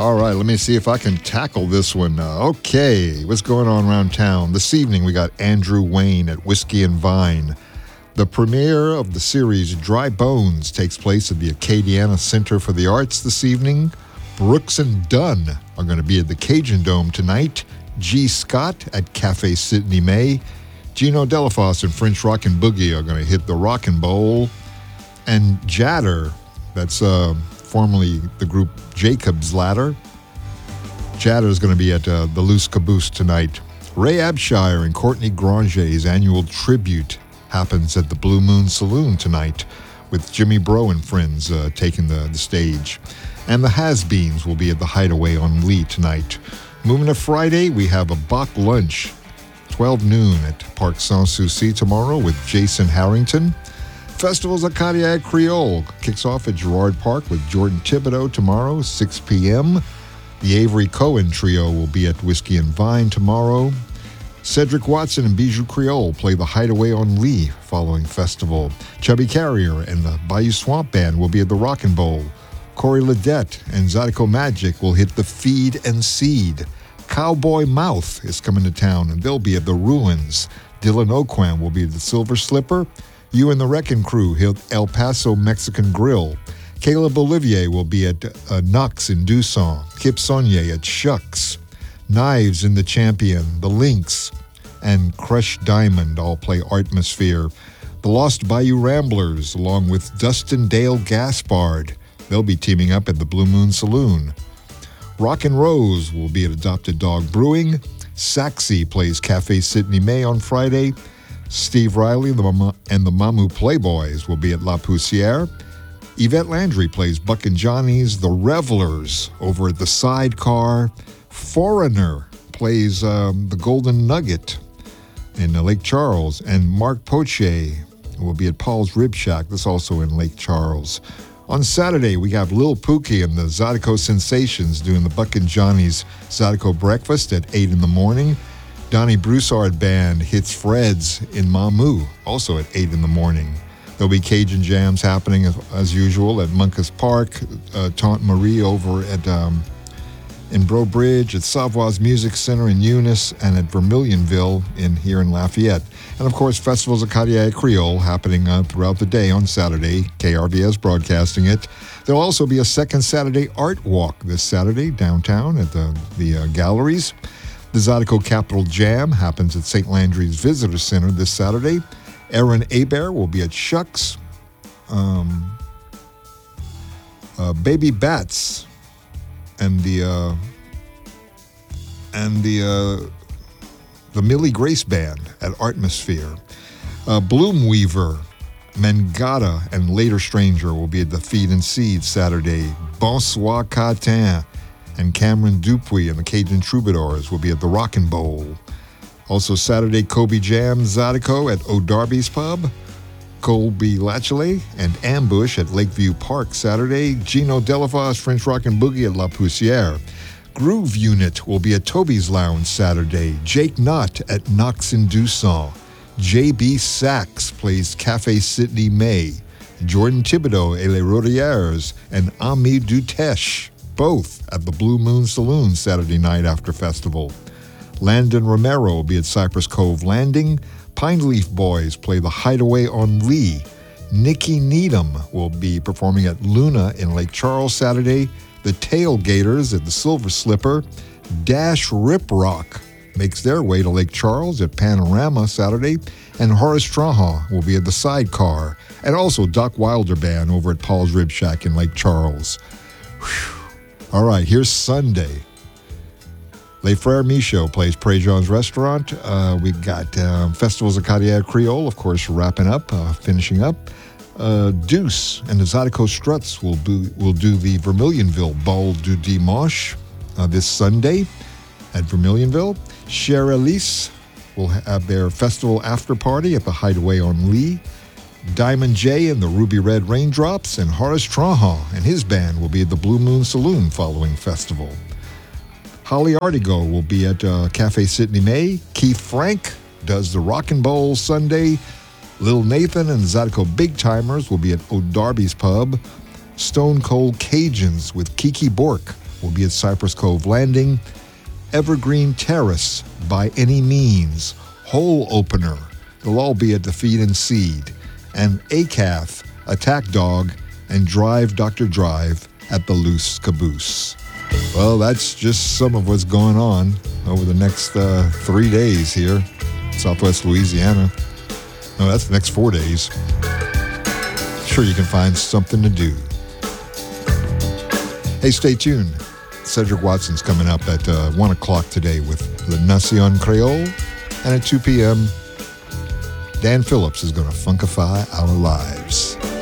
All right, let me see if I can tackle this one. Okay, what's going on around town? This evening, we got Andrew Wayne at Whiskey and Vine. The premiere of the series Dry Bones takes place at the Acadiana Center for the Arts this evening. Brooks and Dunn are going to be at the Cajun Dome tonight. G. Scott at Cafe Sydney May. Gino Delafosse and French Rockin' Boogie are going to hit the Rockin' Bowl. And Jadder, that's formerly the group Jacob's Ladder. Jadder is going to be at the Loose Caboose tonight. Ray Abshire and Courtney Granger's annual tribute happens at the Blue Moon Saloon tonight, with Jimmy Bro and friends taking the stage. And the Has-Beens will be at the Hideaway on Lee tonight. Moving to Friday, we have a Bach lunch, 12 noon at Parc Sans Souci tomorrow with Jason Harrington. Festivals at Cadillac Creole kicks off at Girard Park with Jordan Thibodeau tomorrow, 6 p.m. The Avery Cohen Trio will be at Whiskey and Vine tomorrow. Cedric Watson and Bijou Creole play the Hideaway on Lee following festival. Chubby Carrier and the Bayou Swamp Band will be at the Rockin' Bowl. Corey Ledette and Zydeco Magic will hit the Feed and Seed. Cowboy Mouth is coming to town, and they'll be at the Ruins. Dylan Oquan will be at the Silver Slipper. You and the Wrecking Crew hit El Paso Mexican Grill. Caleb Olivier will be at Knox in Dusson. Kip Sonnier at Shucks. Knives in the Champion, The Lynx, and Crushed Diamond all play Artmosphere. The Lost Bayou Ramblers, along with Dustin Dale Gaspard, they'll be teaming up at the Blue Moon Saloon. Rockin' Rose will be at Adopted Dog Brewing. Saxy plays Cafe Sydney May on Friday. Steve Riley and the Mamu Playboys will be at La Poussière. Yvette Landry plays Buck and Johnny's The Revelers over at the Sidecar. Foreigner plays the Golden Nugget in Lake Charles. And Mark Poche will be at Paul's Rib Shack. That's also in Lake Charles. On Saturday, we have Lil Pookie and the Zydeco Sensations doing the Buck and Johnny's Zydeco Breakfast at 8 in the morning. Donnie Broussard Band hits Fred's in Mamu, also at 8 in the morning. There'll be Cajun jams happening as usual at Munkus Park, Tante Marie over at in Breaux Bridge, at Savoie's Music Center in Eunice, and at Vermilionville here in Lafayette. And of course, festivals of Cadillac Creole happening throughout the day on Saturday. KRVS broadcasting it. There'll also be a second Saturday art walk this Saturday downtown at the galleries. The Zydeco Capital Jam happens at St. Landry's Visitor Center this Saturday. Aaron Hebert will be at Shucks. Baby Bats and the Millie Grace Band at Artmosphere. Bloom Weaver, Mangata, and Later Stranger will be at the Feed and Seed Saturday. Bonsoir Catin and Cameron Dupuis and the Cajun Troubadours will be at the Rockin' Bowl. Also Saturday, Kobe Jam Zydeco at O'Darby's Pub. Colby Latchley and Ambush at Lakeview Park Saturday. Gino Delafosse, French Rockin' Boogie at La Poussière. Groove Unit will be at Toby's Lounge Saturday. Jake Knott at Knox in Dusson. J.B. Sachs plays Cafe Sydney May. Jordan Thibodeau et Les Rodières and Ami Dutesh, both at the Blue Moon Saloon Saturday night after festival. Landon Romero will be at Cypress Cove Landing. Pine Leaf Boys play the Hideaway on Lee. Nikki Needham will be performing at Luna in Lake Charles Saturday. The Tailgaters at the Silver Slipper. Dash Rip Rock makes their way to Lake Charles at Panorama Saturday. And Horace Strahan will be at the Sidecar. And also Doc Wilder Band over at Paul's Rib Shack in Lake Charles. Whew. All right, here's Sunday. Les Frères Michaud plays Préjean's Restaurant. We got Festivals of Cadillac Creole, of course, wrapping up, finishing up. Deuce and the Zydeco Struts will do the Vermilionville Bal du Dimanche this Sunday at Vermilionville. Cher Elise will have their festival after party at the Hideaway on Lee. Diamond J and the Ruby Red Raindrops, and Horace Strahan and his band will be at the Blue Moon Saloon following festival. Holly Artigo will be at Cafe Sydney May. Keith Frank does the Rockin' Bowl Sunday. Lil Nathan and Zydeco Big Timers will be at O'Darby's Pub. Stone Cold Cajuns with Kiki Bork will be at Cypress Cove Landing. Evergreen Terrace, By Any Means, Hole Opener. They'll all be at the Feed and Seed. And ACAF, Attack Dog, and Drive Dr. Drive at the Loose Caboose. Well, that's just some of what's going on over the next 3 days here, Southwest Louisiana. No, that's the next 4 days. Sure, you can find something to do. Hey, stay tuned. Cedric Watson's coming up at 1 o'clock today with the Nation Creole. And at 2 p.m., Dan Phillips is going to funkify our lives.